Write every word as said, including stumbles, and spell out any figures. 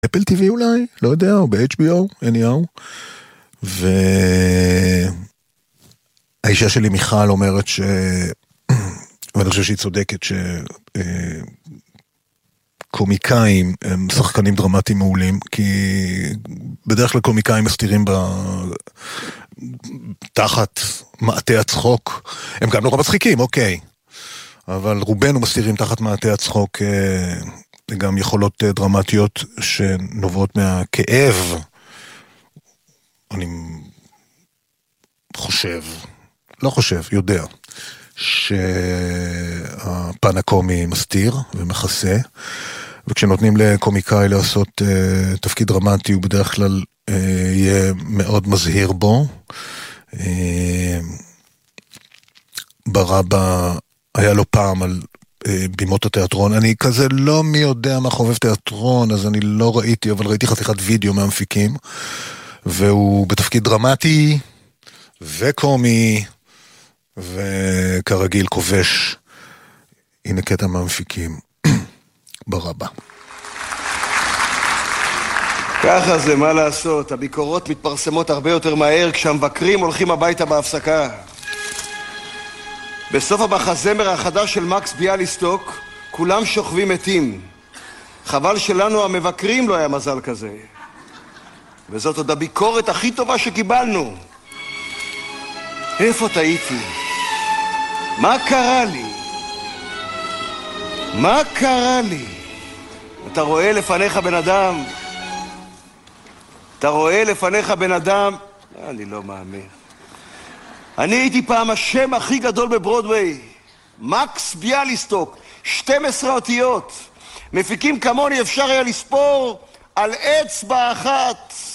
אפל טי וי אולי, לא יודע, או ב-אייץ' בי או, anyhow. והאישה שלי מיכל אומרת ש... ואני חושב שהיא צודקת שקומיקאים הם שחקנים דרמטיים מעולים, כי בדרך כלל קומיקאים מסתירים ב... תחת מעטה הצחוק. הם גם נורא מצחיקים, אוקיי. אבל רובנו מסתירים תחת מעטה הצחוק גם יכולות דרמטיות שנובעות מהכאב. אני חושב, לא חושב, יודע, שהפן הקומי מסתיר ומחסה, וכשנותנים לקומיקאי לעשות uh, תפקיד דרמטי, הוא בדרך כלל uh, יהיה מאוד מזהיר בו. Uh, ברבא היה לו פעם על uh, בימות התיאטרון, אני כזה לא מי יודע מה חובב תיאטרון, אז אני לא ראיתי, אבל ראיתי חתיכת וידאו מהמפיקים, והוא בתפקיד דרמטי וקומי, וכרגיל כובש. הנה קטע מהמפיקים. ברבא. ככה זה, מה לעשות? הביקורות מתפרסמות הרבה יותר מהר כשהמבקרים הולכים הביתה בהפסקה. בסוף המחזמר החדש של מקס ביאליסטוק כולם שוכבים מתים. חבל שלנו המבקרים לא היה מזל כזה. וזאת עוד הביקורת הכי טובה שקיבלנו. איפה טעיתי? מה קרה לי? מה קרה לי? אתה רואה לפניך בן אדם? אתה רואה לפניך בן אדם? אני לא מאמין. אני הייתי פעם השם הכי גדול בברודווי. מקס ביאליסטוק, שתים עשרה אותיות. מפיקים כמוני אפשר היה לספור על אצבע אחת.